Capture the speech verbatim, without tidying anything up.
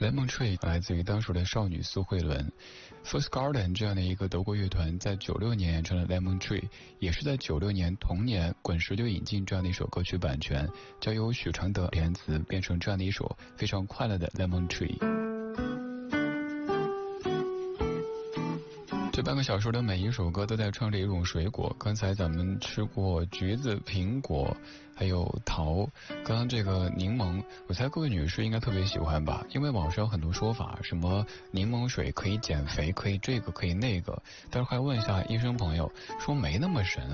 Lemon Tree 来自于当时的少女苏慧伦。First Garden 这样的一个德国乐团在九六年演唱了 Lemon Tree， 也是在九六年同年滚石就引进这样的一首歌曲版权，交由许常德填词，变成这样的一首非常快乐的 Lemon Tree。这半个小时的每一首歌都在唱着一种水果，刚才咱们吃过橘子、苹果还有桃，刚刚这个柠檬，我猜各位女士应该特别喜欢吧，因为网上有很多说法，什么柠檬水可以减肥，可以这个可以那个，但是还问一下医生朋友说没那么神啊。